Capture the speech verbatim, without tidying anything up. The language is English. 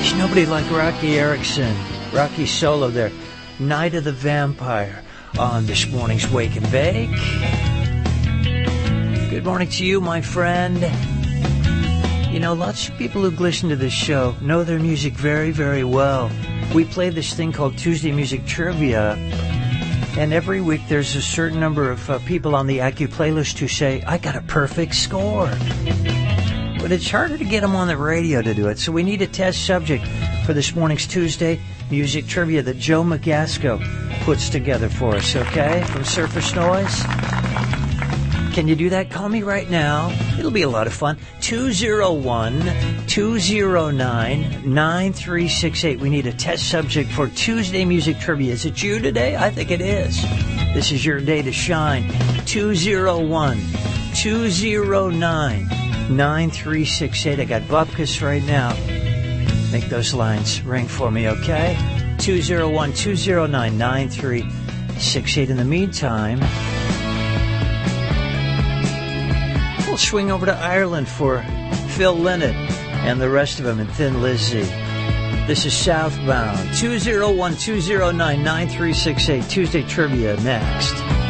There's nobody like Rocky Erickson. Rocky solo there. Night of the Vampire on this morning's Wake and Bake. Good morning to you, my friend. You know, lots of people who listen to this show know their music very, very well. We play this thing called Tuesday Music Trivia, and every week there's a certain number of uh, people on the A C U playlist who say, I got a perfect score. But it's harder to get them on the radio to do it, so we need a test subject for this morning's Tuesday Music Trivia that Joe McGasco puts together for us, okay? From Surface Noise. Can you do that? Call me right now. It'll be a lot of fun. two oh one, two oh nine, nine three six eight. We need a test subject for Tuesday Music Trivia. Is it you today? I think it is. This is your day to shine. two oh one, two oh nine, nine three six eight. I got Bupkis right now. Make those lines ring for me, okay? two oh one, two oh nine, nine three six eight. In the meantime, we'll swing over to Ireland for Phil Lynott and the rest of them and Thin Lizzy. This is Southbound. two oh one, two oh nine, nine three six eight. Tuesday Trivia next.